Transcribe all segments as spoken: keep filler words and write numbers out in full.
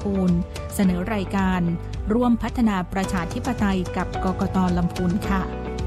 พูนเสนอรายการร่วมพัฒนาประชาธิปไตยกับกกต.ลำพูนค่ะ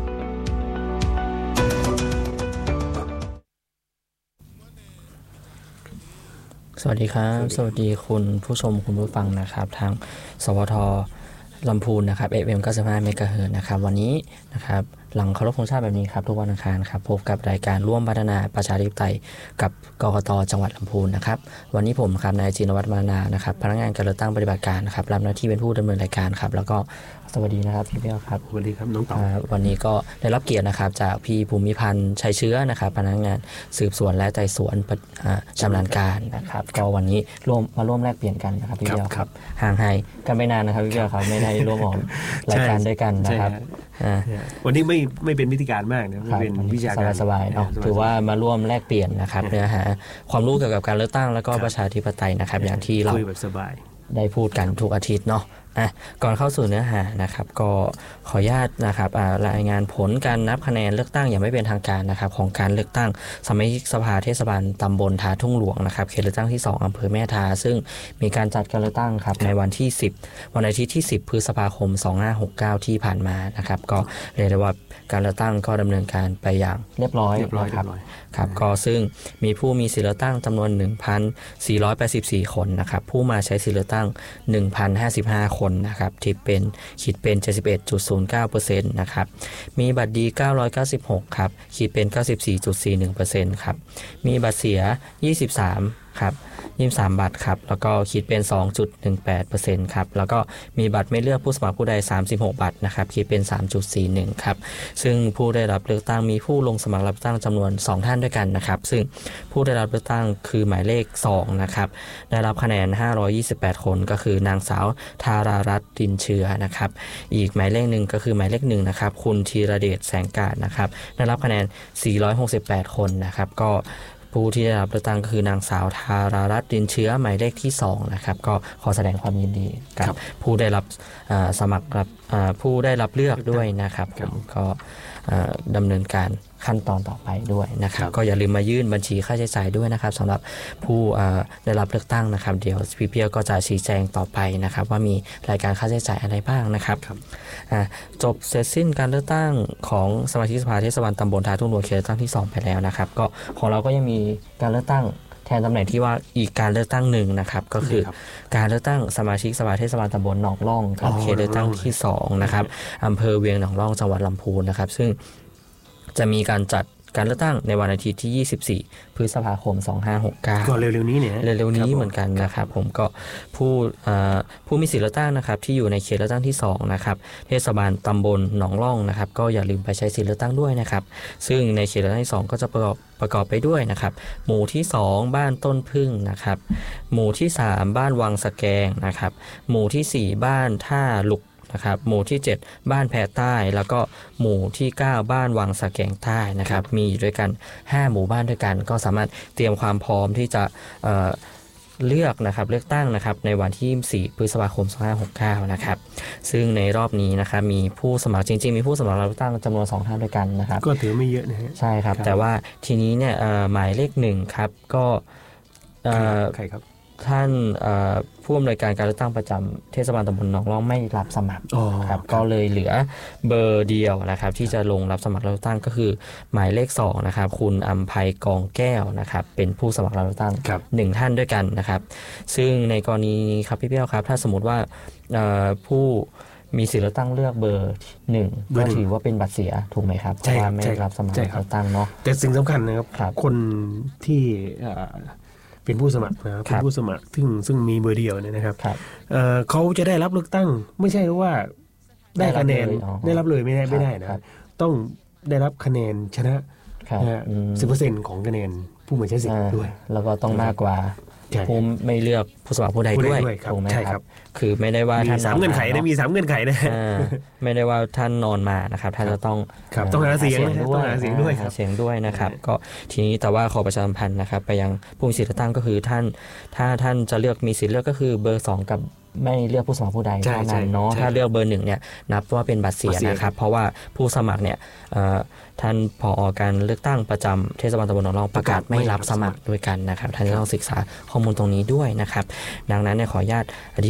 สวัสดีครับสวัสดีคุณผู้ชมคุณผู้ฟังนะครับทางสวท.ลำพูนนะครับ เอฟ เอ็ม เก้าสิบห้า เมกะเฮิรตซ์นะครับวันนี้นะครับหลังเคารพธงชาติแบบนี้ครับทุกวันอังคารครับพบกับรายการร่วมพัฒนาประชาธิปไตยกับกกต.จังหวัดลำพูนนะครับวันนี้ผมครับนายจินวัฒน์มานานะครับพนักงานการเลือกตั้งปฏิบัติการนะครับรับหน้าที่เป็นผู้ดำเนินรายการครับแล้วก็สวัสดีนะครับพี่เปี้ยวครับสวัสดีครับน้องต่อวันนี้ก็ได้รับเกียรตินะครับจากพี่ภูมิพันธ์ชัยเชื้อนะครับพนักงานสืบสวนและไต่สวนชำนาญการนะครับก็วันนี้ร่วมมาร่วมแลกเปลี่ยนกันนะครับพี่เปี้ยวครับห่างหายกันไม่นานนะครับพี่เปี้ยวครับไม่ได้ร่วมออกรายการด้วยกันนะครับวันนี้ไม่ไม่เป็นวิธีการมากนะเป็นวิชาการสบายๆเนาะถือว่ามาร่วมแลกเปลี่ยนนะครับเนื้อหาความรู้เกี่ยวกับการเลือกตั้งแล้วก็ประชาธิปไตยนะครับอย่างที่เราได้พูดกันทุกอาทิตย์เนาะอ่ะก่อนเข้าสู่เนื้อหานะครับก็ขออนุญาตนะครับรายงานผลการนับคะแนนเลือกตั้งอย่างไม่เป็นทางการนะครับของการเลือกตั้งสมาชิกสภาเทศบาลตำบลทาทุ่งหลวงนะครับเขตเลือกตั้งที่สองอำเภอแม่ทาซึ่งมีการจัดการเลือกตั้งครับในวันที่สิบวันอาทิตย์ที่สิบพฤษภาคมสองพันห้าร้อยหกสิบเก้าที่ผ่านมานะครับก็เรียกได้ว่าการเลือกตั้งก็ดำเนินการไปอย่างเรียบร้อยนะครับครับก็ซึ่งมีผู้มีสิทธิเลือกตั้งจำนวน หนึ่งพันสี่ร้อยแปดสิบสี่ คนนะครับผู้มาใช้สิทธิเลือกตั้ง หนึ่งพันห้าสิบห้า คนนะครับที่เป็นคิดเป็น เจ็ดสิบเอ็ดจุดศูนย์เก้าเปอร์เซ็นต์ นะครับมีบัตรดีเก้าร้อยเก้าสิบหกครับคิดเป็น เก้าสิบสี่จุดสี่หนึ่งเปอร์เซ็นต์ ครับมีบัตรเสียยี่สิบสามครับยี่สิบสามบัตรครับแล้วก็คิดเป็น สองจุดหนึ่งแปดเปอร์เซ็นต์ ครับแล้วก็มีบัตรไม่เลือกผู้สมัครผู้ใดสามสิบหกบัตรนะครับคิดเป็น สามจุดสี่หนึ่ง ครับซึ่งผู้ได้รับเลือกตั้งมีผู้ลงสมัครรับเลือกตั้งจำนวนสองท่านด้วยกันนะครับซึ่งผู้ได้รับเลือกตั้งคือหมายเลขสองนะครับได้รับคะแนนห้าร้อยยี่สิบแปดคนก็คือนางสาวธารารัตน์ดินเชื้อนะครับอีกหมายเลขหนึ่งก็คือหมายเลขหนึ่งนะครับคุณธีรเดชแสงกาจนะครับได้รับคะแนนสี่ร้อยหกสิบแปดคนนะครับก็ผู้ที่ได้รับเลือกตั้งก็คือนางสาวธารารัตน์ดินเชื้อหมายเลขที่สองนะครับก็ขอแสดงความยินดีกับผู้ได้รับสมัครรับผู้ได้รับเลือกด้วยนะครับผมก็ดำเนินการขั้นตอนต่อไปด้วยนะครับก็อย่าลืมมายื่นบัญชีค่าใช้จ่ายด้วยนะครับสำหรับผู้ได้รับเลือกตั้งนะครับเดี๋ยวพี่เปียวก็จะชี้แจงต่อไปนะครับว่ามีรายการค่าใช้จ่ายอะไรบ้างนะครับจบเสร็จสิ้นการเลือกตั้งของสมาชิกสภาเทศบาลตำบลทาทุ่งหลวงเขตเลือกตั้งที่สองไปแล้วนะครับก็ของเราก็ยังมีการเลือกตั้งแทนตำแหน่งที่ว่าอีกการเลือกตั้งหนึ่งนะครับก็คือการเลือกตั้งสมาชิกสภาเทศบาลตำบลหนองล่องครับเขตเลือกตั้งที่สองนะครับอำเภอเวียงหนองล่องจังหวัดลำพูนนะครับซึ่งจะมีการจัดการเลือกตั้งในวันอาทิตย์ที่ยี่สิบสี่พฤษภาคมสองพันห้าร้อยหกสิบเก้าก็เร็วๆนี้เนี่ยเร็วๆนี้เหมือนกันนะครับผมก็ผู้ผู้มีสิทธิเลือกตั้งนะครับที่อยู่ในเขตเลือกตั้งที่สองนะครับเทศบาลตำบลหนองล่องนะครับก็อย่าลืมไปใช้สิทธิเลือกตั้งด้วยนะครับซึ่งในเขตเลือกตั้งที่สองก็จะประกอบประกอบไปด้วยนะครับหมู่ที่สองบ้านต้นพึ่งนะครับหมู่ที่สามบ้านวังสะแกงนะครับหมู่ที่สี่บ้านท่าลุกนะครับหมู่ที่เจ็ดบ้านแพใต้แล้วก็หมู่ที่เก้าบ้านวังสะแกงใต้นะครับมีอยู่ด้วยกันห้าหมู่บ้านด้วยกันก็สามารถเตรียมความพร้อมที่จะเอ่อเลือกนะครับเลือกตั้งนะครับในวันที่สี่พฤษภาคมสองพันห้าร้อยหกสิบเก้านะครับซึ่งในรอบนี้นะครับมีผู้สมัครจริงๆมีผู้สมัครรับเลือกตั้งจำนวนสองท่านด้วยกันนะครับก็ถือไม่เยอะนะฮะใช่ครับแต่ว่าทีนี้เนี่ยหมายเลขหนึ่งครับก็ใครครับท่านผู้อำนวยการการเลือกตั้งประจำเทศบาลตำบลหนองล่องไม่รับสมัครครับก็เลยเหลือเบอร์เดียวนะครับที่จะลงรับสมัครเลือกตั้งก็คือหมายเลขสองนะครับคุณอำไพกองแก้วนะครับเป็นผู้สมัครรับเลือกตั้งหนึ่งท่านด้วยกันนะครับซึ่งในกรณีครับพี่เปี้ยวครับถ้าสมมติว่าผู้มีสิทธิเลือกตั้งเลือกเบอร์หนึ่งก็ถือว่าเป็นบัตรเสียถูกไหมครับเพราะว่าไม่รับสมัครเลือกตั้งเนาะแต่สิ่งสำคัญนะครับคนที่เป็นผู้สมัครนะครับเป็นผู้สมัครซึ่งซึ่งมีเบอร์เดียวเนี่ยนะครับ เอ่อเขาจะได้รับเลือกตั้งไม่ใช่ว่าได้คะแนนได้รับเลยไม่ได้ไม่ได้นะต้องได้รับคะแนนชนะสิบเปอร์เซ็นต์ของคะแนนผู้มาใช้สิทธิ์ด้วยแล้วก็ต้องมากกว่าผู้ไม่เลือกผู้สมัครผู้ใดด้วยถูกไหมครับคือไม่ได้ว่าท่านสามเงื่อนไขนะมีสามเงื่อนไขนะไม่ได้ว่าท่านนอนมานะครับท่านจะต้องต้องหาเสียงด้วยหาเสียงด้วยเสียงด้วยนะครับก็ทีนี้แต่ว่าขอประชาสัมพันธ์นะครับไปยังผู้มีสิทธิ์เลือกตั้งก็คือท่านถ้าท่านจะเลือกมีสิทธิ์เลือกก็คือเบอร์สองกับไม่เลือกผู้สมัครผู้ใดเท่านั้นเนาะถ้าเลือกเบอร์หนึ่งเนี่ยนับว่าเป็นบัตรเสียนะครับเพราะว่าผู้สมัครเนี่ยท่านผอ.การเลือกตั้งประจำเทศบาลตำบลหนองล่องประกาศไม่รับสมัครด้วยกันนะครับท่านจะต้องศึกษาข้อมูลตรงนี้ด้วยนะครับดังนั้นเนี่ยขออนุญาต